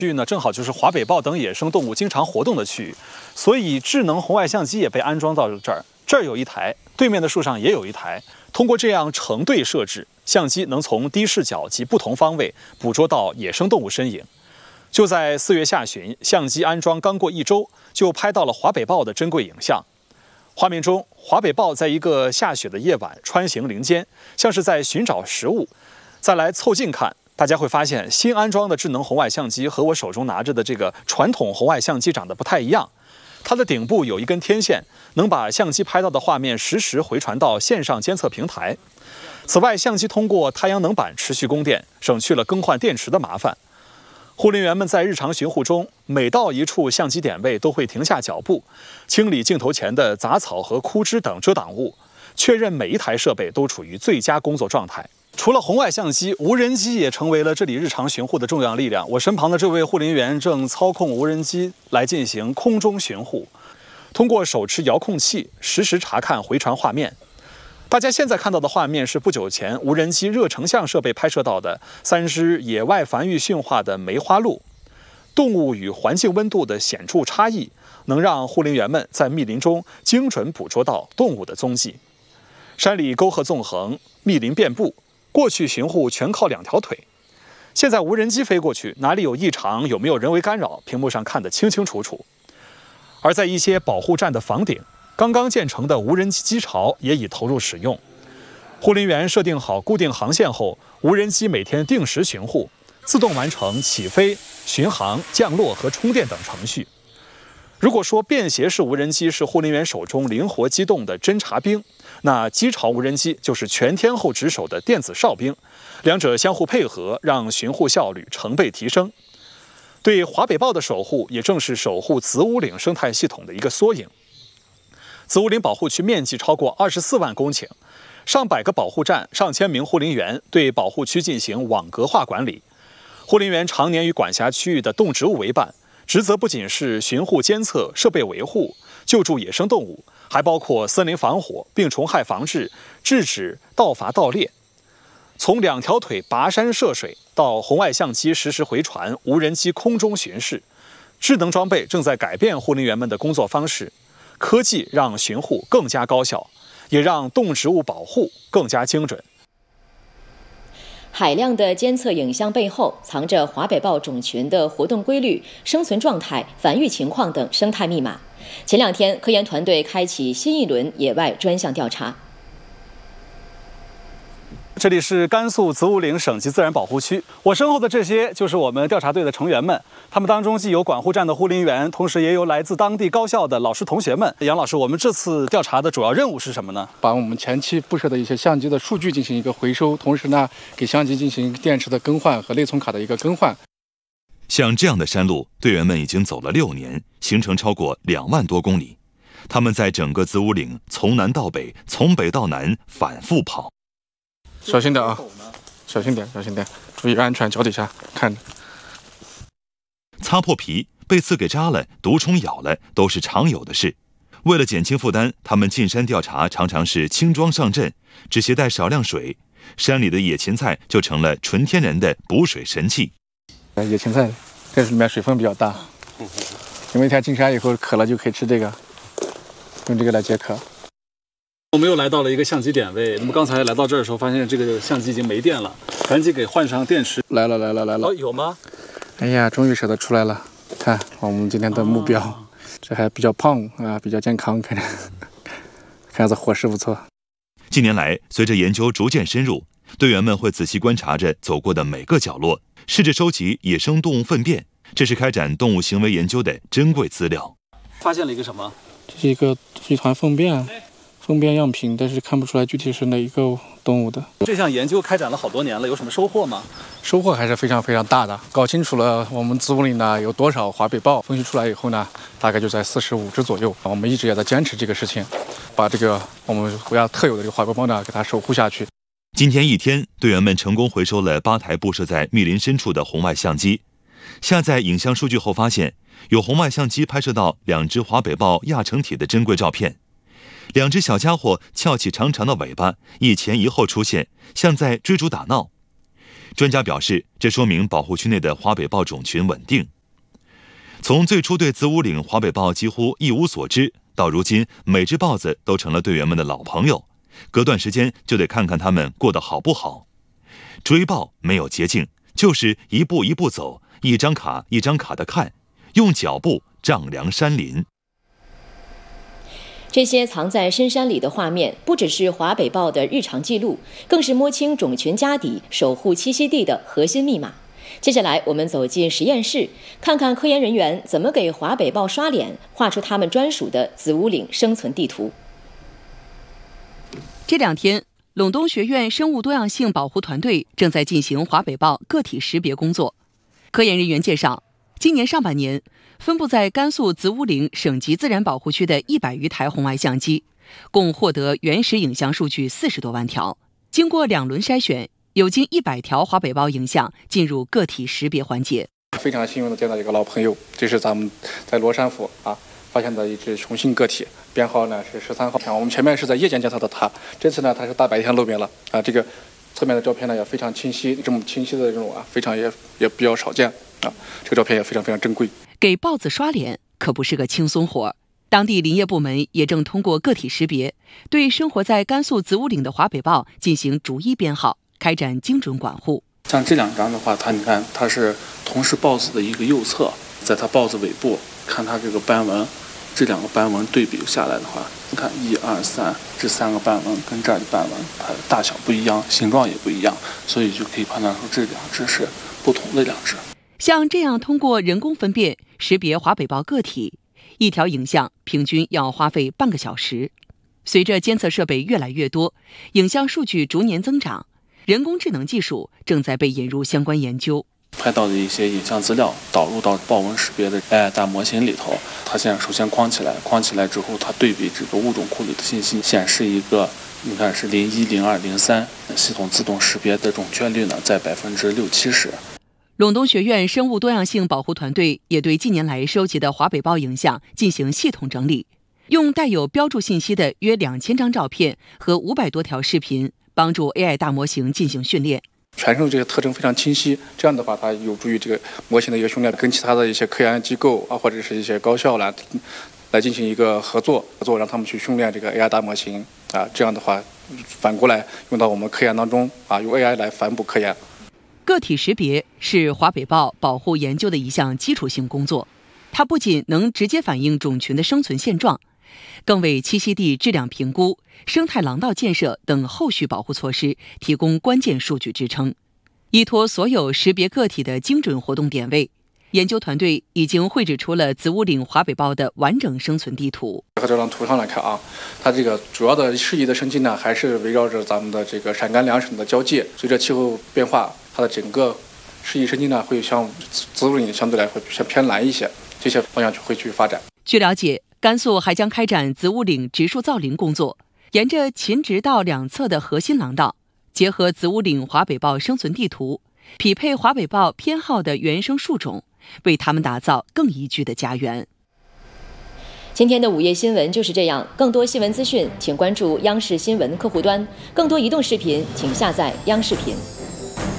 区域呢，正好就是华北豹等野生动物经常活动的区域，所以智能红外相机也被安装到这儿。这儿有一台，对面的树上也有一台。通过这样成对设置，相机能从低视角及不同方位捕捉到野生动物身影。就在4月下旬，相机安装刚过1周，就拍到了华北豹的珍贵影像。画面中，华北豹在一个下雪的夜晚穿行林间，像是在寻找食物。再来凑近看，大家会发现新安装的智能红外相机和我手中拿着的这个传统红外相机长得不太一样。它的顶部有一根天线，能把相机拍到的画面实时回传到线上监测平台。此外，相机通过太阳能板持续供电，省去了更换电池的麻烦。护林员们在日常巡护中，每到一处相机点位都会停下脚步，清理镜头前的杂草和枯枝等遮挡物，确认每一台设备都处于最佳工作状态。除了红外相机，无人机也成为了这里日常巡护的重要力量。我身旁的这位护林员正操控无人机来进行空中巡护，通过手持遥控器实时查看回传画面。大家现在看到的画面是不久前无人机热成像设备拍摄到的3只野外繁育驯化的梅花鹿。动物与环境温度的显著差异，能让护林员们在密林中精准捕捉到动物的踪迹。山里沟壑纵横，密林遍布，过去巡护全靠2条腿。现在无人机飞过去，哪里有异常，有没有人为干扰，屏幕上看得清清楚楚。而在一些保护站的房顶，刚刚建成的无人机机巢也已投入使用。护林员设定好固定航线后，无人机每天定时巡护，自动完成起飞、巡航、降落和充电等程序。如果说便携式无人机是护林员手中灵活机动的侦察兵，那机巢无人机就是全天候值守的电子哨兵，两者相互配合，让巡护效率成倍提升。对华北豹的守护，也正是守护子午岭生态系统的一个缩影。子午岭保护区面积超过24万公顷，上百个保护站、上千名护林员对保护区进行网格化管理。护林员常年与管辖区域的动植物为伴，职责不仅是巡护监测、设备维护、救助野生动物，还包括森林防火、病虫害防治、制止盗伐盗猎。从2条腿跋山涉水到红外相机实时回传、无人机空中巡视，智能装备正在改变护林员们的工作方式。科技让巡护更加高效，也让动植物保护更加精准。 海量的监测影像背后，藏着华北豹种群的活动规律、生存状态、繁育情况等生态密码。前2天，科研团队开启新一轮野外专项调查。 这里是甘肃子午岭省级自然保护区，我身后的这些就是我们调查队的成员们，他们当中既有管护站的护林员，同时也有来自当地高校的老师同学们。杨老师，我们这次调查的主要任务是什么呢？ 把我们前期布设的一些相机的数据进行一个回收，同时呢，给相机进行电池的更换和内存卡的一个更换。 像这样的山路，队员们已经走了6年，行程超过2万多公里。他们在整个子午岭从南到北，从北到南反复跑。 小心点啊！小心点，小心点，注意安全，脚底下看着。 擦破皮、被刺给扎了、毒虫咬了，都是常有的事。为了减轻负担，他们进山调查常常是轻装上阵，只携带少量水，山里的野芹菜就成了纯天然的补水神器。 野芹菜这里面水分比较大，你们一天进山以后渴了就可以吃这个，用这个来解渴。 我们又来到了一个相机点位，那么刚才来到这儿的时候，发现这个相机已经没电了，赶紧给换上电池。 来了。 哦，有吗？ 哎呀，终于舍得出来了！看我们今天的目标，这还比较胖啊，比较健康，看着，看着伙食不错。 近年来，随着研究逐渐深入，队员们会仔细观察着走过的每个角落，试着收集野生动物粪便，这是开展动物行为研究的珍贵资料。 发现了一个什么？ 这是一团粪便样品，但是看不出来具体是哪一个动物的。 这项研究开展了好多年了，有什么收获吗？ 收获还是非常非常大的，搞清楚了我们子午岭呢有多少华北豹，分析出来以后呢，大概就在45只左右。我们一直也在坚持这个事情，把这个我们国家特有的这个华北豹呢给它守护下去。 今天一天，队员们成功回收了8台布设在密林深处的红外相机。下载影像数据后发现，有红外相机拍摄到2只华北豹亚成体的珍贵照片。2只小家伙翘起长长的尾巴，一前一后出现，像在追逐打闹。 专家表示，这说明保护区内的华北豹种群稳定。从最初对子午岭华北豹几乎一无所知，到如今每只豹子都成了队员们的老朋友，隔段时间就得看看它们过得好不好。追豹没有捷径，就是一步一步走，一张卡一张卡的看，用脚步丈量山林。 这些藏在深山里的画面，不只是华北豹的日常记录，更是摸清种群家底、守护栖息地的核心密码。接下来，我们走进实验室，看看科研人员怎么给华北豹刷脸，画出他们专属的子午岭生存地图。 这2天，陇东学院生物多样性保护团队正在进行华北豹个体识别工作。科研人员介绍，今年上半年，分布在甘肃子午岭省级自然保护区的100余台红外相机，共获得原始影像数据40多万条。经过2轮筛选，有近100条华北豹影像进入个体识别环节。 非常幸运的见到一个老朋友，这是咱们在罗山府发现的一只雄性个体，编号呢是13号。我们前面是在夜间见到的它，这次呢它是大白天露面了这个侧面的照片呢也非常清晰，这么清晰的这种非常也比较少见这个照片也非常非常珍贵。 给豹子刷脸可不是个轻松活，当地林业部门也正通过个体识别，对生活在甘肃子午岭的华北豹进行逐一编号，开展精准管护。 像这2张的话，你看它是同是豹子的一个右侧，在它豹子尾部看它这个斑纹，这2个斑纹对比下来的话，你看1、2、3这3个斑纹跟这儿的斑纹，它的大小不一样，形状也不一样，所以就可以判断出这2只是不同的2只。 像这样通过人工分辨识别华北豹个体，一条影像平均要花费半个小时。随着监测设备越来越多，影像数据逐年增长，人工智能技术正在被引入相关研究。 拍到的一些影像资料导入到豹纹识别的 AI 大模型里头，它现在首先框起来之后，它对比这个物种库里的信息，显示一个你看是01、02、03，系统自动识别的准确率呢在60-70%。 陇东学院生物多样性保护团队也对近年来收集的华北豹影像进行系统整理，用带有标注信息的约2000张照片和500多条视频，帮助 AI 大模型进行训练。 全身这些特征非常清晰，这样的话它有助于这个模型的一个训练，跟其他的一些科研机构或者是一些高校来进行一个合作，让他们去训练这个 AI 大模型这样的话反过来用到我们科研当中用 AI 来反哺科研。 个体识别是华北豹保护研究的一项基础性工作，它不仅能直接反映种群的生存现状，更为栖息地质量评估、生态廊道建设等后续保护措施提供关键数据支撑。依托所有识别个体的精准活动点位，研究团队已经绘制出了子午岭华北豹的完整生存地图。 和这张图上来看它这个主要的适宜的生境呢，还是围绕着咱们的这个陕甘2省的交界。随着气候变化，它的整个适宜生境呢，会向子午岭相对来会偏南一些，这些方向会去发展。 据了解，甘肃还将开展子午岭植树造林工作，沿着秦直道2侧的核心廊道，结合子午岭华北豹生存地图，匹配华北豹偏好的原生树种，为它们打造更宜居的家园。 今天的午夜新闻就是这样，更多新闻资讯请关注央视新闻客户端，更多移动视频请下载央视频。